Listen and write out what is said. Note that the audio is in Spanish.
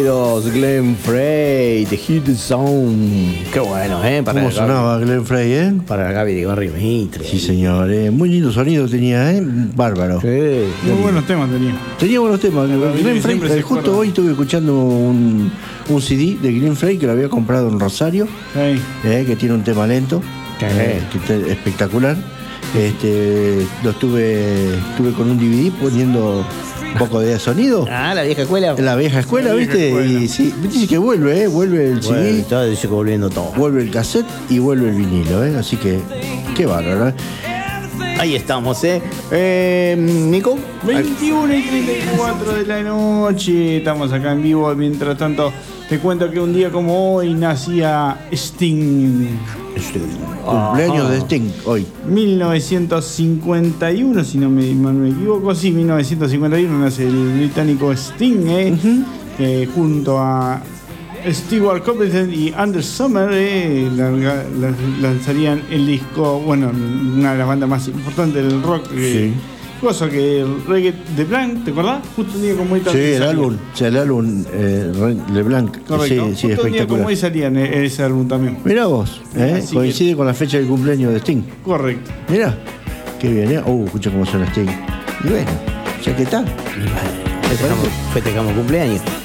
Glenn Frey, The Hidden Zone. Qué bueno, para ¿Cómo sonaba Glenn Frey, Para Gaby de Barrio Mitre. Sí, señor. Muy lindo sonido tenía, Bárbaro. Sí. Muy buenos temas tenía. Tenía buenos temas. Glenn Frey, siempre se justo acuerda. hoy estuve escuchando un CD de Glenn Frey que lo había comprado en Rosario, que tiene un tema lento, que está espectacular. Estuve con un DVD poniendo un poco de sonido. Ah, la vieja escuela. La vieja escuela, La vieja ¿viste? escuela. Y sí, dice que vuelve el CD, Todo dice que volviendo todo. vuelve el cassette y vuelve el vinilo, Así que, qué bárbaro, Ahí estamos, Nico. 21:34 de la noche. Estamos acá en vivo. Mientras tanto, te cuento que un día como hoy nacía Sting. Cumpleaños de Sting hoy. 1951, si no me equivoco. Sí, 1951 nace el británico Sting, junto a Stewart Copeland y Anders Sommer lanzarían el disco, bueno, una de las bandas más importantes del rock. Sí. Cosa que el Reggae de Blanc, ¿te acordás? Justo un día como hoy Sí, el álbum LeBlanc. Correcto. Sí, Justo un día como hoy espectacular. salían ese álbum también. Mirá vos, Así coincide con la fecha del cumpleaños de Sting. Correcto. Mirá, qué bien, escucha cómo suena Sting. Y bueno, ya que está. Festejamos cumpleaños.